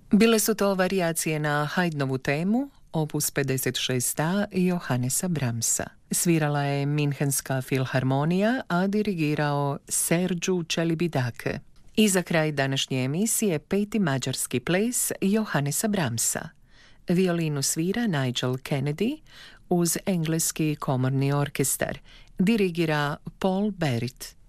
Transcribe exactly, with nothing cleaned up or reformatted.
Bile su to varijacije na Haydnovu temu, opus pedeset šest a Johannesa Brahmsa. Svirala je Minhenska filharmonija, a dirigirao Serđu Čelibidake. I za kraj današnje emisije peti mađarski ples Johannesa Brahmsa. Violinu svira Nigel Kennedy uz engleski komorni orkestar. Dirigira Paul Barrett.